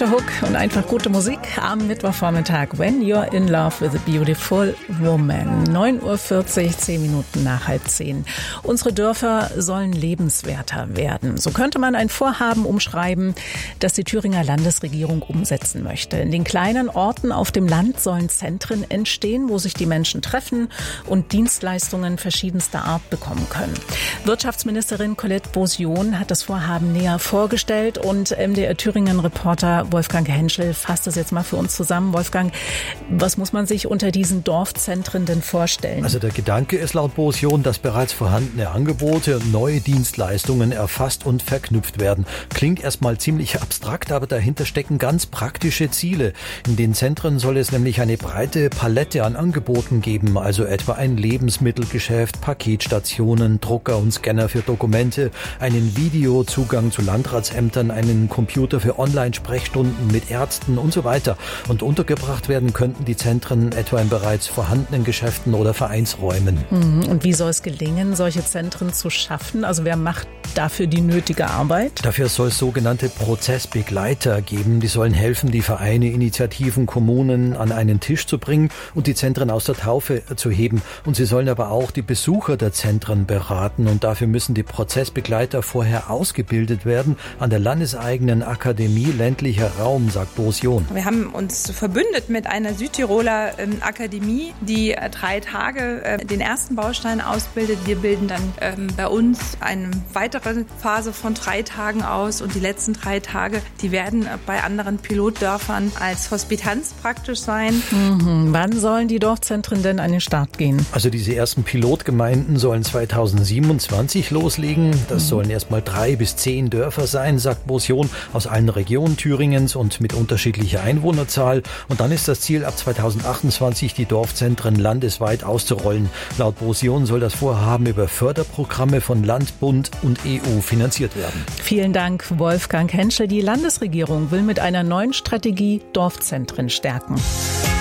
guter Hook und einfach gute Musik am Mittwochvormittag. When You're in Love with a Beautiful Woman. 9:40 Uhr, 10 Minuten nach 9:30. Unsere Dörfer sollen lebenswerter werden. So könnte man ein Vorhaben umschreiben, das die Thüringer Landesregierung umsetzen möchte. In den kleinen Orten auf dem Land sollen Zentren entstehen, wo sich die Menschen treffen und Dienstleistungen verschiedenster Art bekommen können. Wirtschaftsministerin Colette Beausion hat das Vorhaben näher vorgestellt und MDR Thüringen-Reporter Wolfgang Henschel fasst das jetzt mal für uns zusammen. Wolfgang, was muss man sich unter diesen Dorfzentren denn vorstellen? Also der Gedanke ist laut Beausion, dass bereits vorhandene Angebote und neue Dienstleistungen erfasst und verknüpft werden. Klingt erstmal ziemlich abstrakt, aber dahinter stecken ganz praktische Ziele. In den Zentren soll es nämlich eine breite Palette an Angeboten geben, also etwa ein Lebensmittelgeschäft, Paketstationen, Drucker und Scanner für Dokumente, einen Videozugang zu Landratsämtern, einen Computer für Online-Sprechstunden mit Ärzten und so weiter. Und untergebracht werden könnten die Zentren etwa in bereits vorhandenen Geschäften oder Vereinsräumen. Und wie soll es gelingen, solche Zentren zu schaffen? Also wer macht dafür die nötige Arbeit? Dafür soll es sogenannte Prozessbegleiter geben. Die sollen helfen, die Vereine, Initiativen, Kommunen an einen Tisch zu bringen und die Zentren aus der Taufe zu heben. Und sie sollen aber auch die Besucher der Zentren beraten. Und dafür müssen die Prozessbegleiter vorher ausgebildet werden an der landeseigenen Akademie Ländlicher Raum, sagt Beausion. Wir haben uns verbündet mit einer Südtiroler Akademie, die 3 Tage den ersten Baustein ausbildet. Wir bilden dann bei uns eine weitere Phase von 3 Tagen aus und die letzten 3 Tage, die werden bei anderen Pilotdörfern als Hospitanz praktisch sein. Wann sollen die Dorfzentren denn an den Start gehen? Also diese ersten Pilotgemeinden sollen 2027 loslegen. Das sollen erstmal 3 bis 10 Dörfer sein, sagt Beausion, aus allen Regionen Thüringens und mit unterschiedlicher Einwohnerzahl. Und dann ist das Ziel, ab 2028 die Dorfzentren landesweit auszurollen. Laut Beausion soll das Vorhaben über Förderprogramme von Land, Bund und EU finanziert werden. Vielen Dank, Wolfgang Henschel. Die Landesregierung will mit einer neuen Strategie Dorfzentren stärken.